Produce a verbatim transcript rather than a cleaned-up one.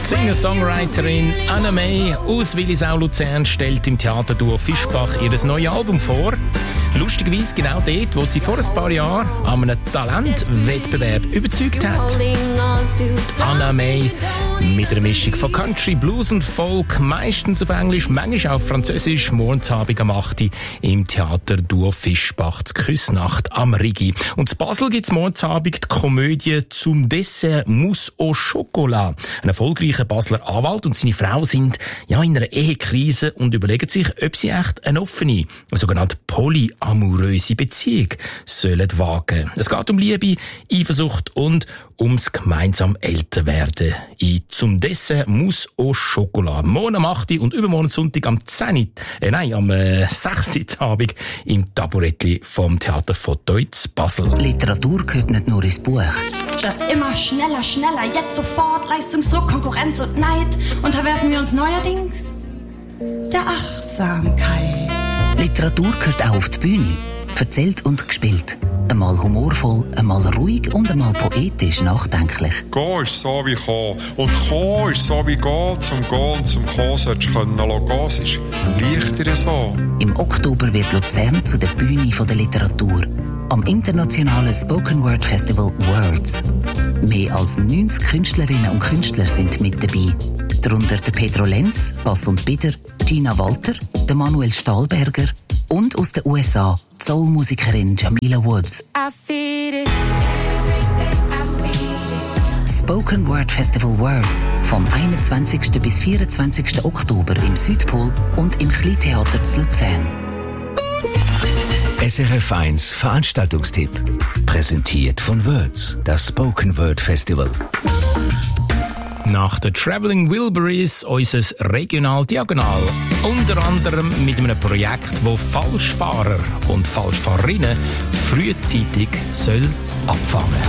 Singer-Songwriterin Anna May aus Willisau-Luzern stellt im Theaterduo Fischbach ihr neues Album vor. Lustigerweise genau dort, wo sie vor ein paar Jahren an einem Talentwettbewerb überzeugt hat. Anna May mit einer Mischung von Country, Blues und Folk, meistens auf Englisch, manchmal auf Französisch, morgensabend am acht Uhr im Theaterduo Fischbach zur Küssnacht am Rigi. Und in Basel gibt es morgensabend die Komödie «Zum Dessert Mousse au Chocolat». Ein erfolgreicher Basler Anwalt und seine Frau sind ja in einer Ehekrise und überlegen sich, ob sie echt eine offene, eine sogenannte polyamoröse Beziehung sollen wagen. Es geht um Liebe, Eifersucht und ums gemeinsam Älterwerden. In «Zum Dessert Mousse au Chocolat». Morgen am acht Uhr und übermorgen Sonntag am zehn Uhr, äh, nein, am äh, sechs Uhr Abend im Taburettli vom Theater von Deutz Basel. Literatur gehört nicht nur ins Buch. Statt immer schneller, schneller, jetzt sofort, Leistungsdruck, Konkurrenz und Neid, unterwerfen wir uns neuerdings der Achtsamkeit. Literatur gehört auch auf die Bühne. Erzählt und gespielt. Einmal humorvoll, einmal ruhig und einmal poetisch nachdenklich. Gehen ist so wie kommen. Und kommen ist so wie gehen. Zum Gehen und zum Kommen solltest du können lassen. Gehen, es ist leichter so. Im Oktober wird Luzern zu der Bühne der Literatur. Am internationalen Spoken Word Festival Words. Mehr als neunzig Künstlerinnen und Künstler sind mit dabei. Darunter der Pedro Lenz, Bass und Bieder, Gina Walter, der Manuel Stahlberger und aus den U S A die Soul-Musikerin Jamila Woods. Spoken Word Festival Words vom einundzwanzigsten bis vierundzwanzigsten Oktober im Südpol und im Kleintheater zu Luzern. S R F eins Veranstaltungstipp. Präsentiert von Words, das Spoken Word Festival. Nach den Traveling Wilburys unser Regional Diagonal. Unter anderem mit einem Projekt, wo Falschfahrer und Falschfahrerinnen frühzeitig soll abfangen.